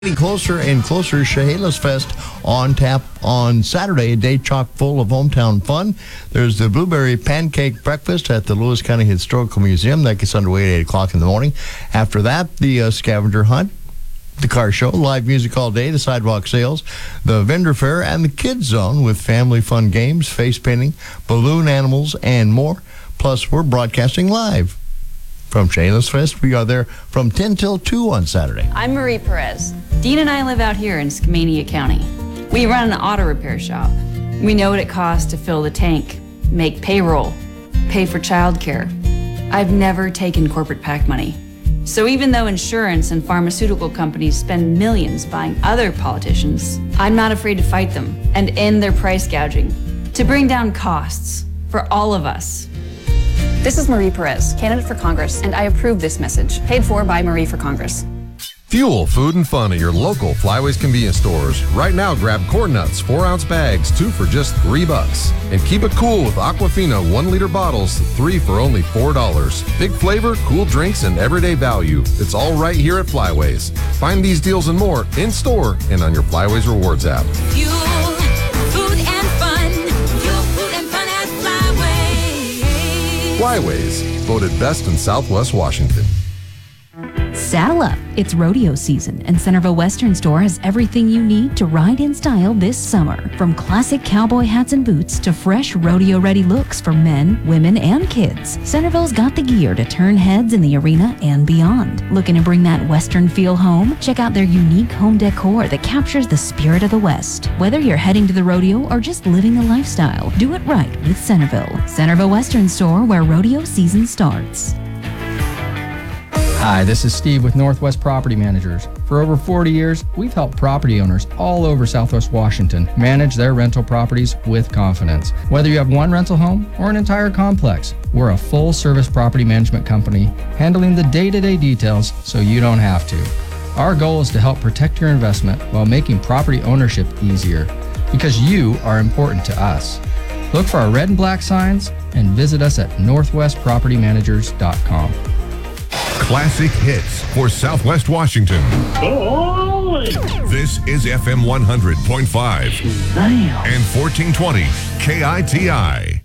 Getting closer and closer, Chehalis Fest on tap on Saturday, a day chock full of hometown fun. There's the Blueberry Pancake Breakfast at the Lewis County Historical Museum. That gets underway at 8 o'clock in the morning. After that, the scavenger hunt, the car show, live music all day, the sidewalk sales, the vendor fair, and the kids zone with family fun games, face painting, balloon animals, and more. Plus, we're broadcasting live from Chehalis Fest. We are there from 10 till 2 on Saturday. I'm Marie Perez. Dean and I live out here in Skamania County. We run an auto repair shop. We know what it costs to fill the tank, make payroll, pay for childcare. I've never taken corporate PAC money. So even though insurance and pharmaceutical companies spend millions buying other politicians, I'm not afraid to fight them and end their price gouging to bring down costs for all of us. This is Marie Perez, candidate for Congress, and I approve this message, paid for by Marie for Congress. Fuel, food, and fun at your local Flyways convenience stores. Right now, grab corn nuts, 4-ounce bags, 2 for just $3. And keep it cool with Aquafina 1-liter bottles, 3 for only $4. Big flavor, cool drinks, and everyday value. It's all right here at Flyways. Find these deals and more in store and on your Flyways Rewards app. Fuel, food, and fun. Fuel, food, and fun at Flyways. Flyways, voted best in Southwest Washington. Saddle up. It's rodeo season, and Centerville Western Store has everything you need to ride in style this summer. From classic cowboy hats and boots to fresh rodeo-ready looks for men, women, and kids, Centerville's got the gear to turn heads in the arena and beyond. Looking to bring that Western feel home? Check out their unique home decor that captures the spirit of the West. Whether you're heading to the rodeo or just living the lifestyle, do it right with Centerville. Centerville Western Store, where rodeo season starts. Hi, this is Steve with Northwest Property Managers. For over 40 years, we've helped property owners all over Southwest Washington manage their rental properties with confidence. Whether you have one rental home or an entire complex, we're a full-service property management company handling the day-to-day details so you don't have to. Our goal is to help protect your investment while making property ownership easier, because you are important to us. Look for our red and black signs and visit us at northwestpropertymanagers.com. Classic hits for Southwest Washington. This is FM 100.5 and 1420 KITI.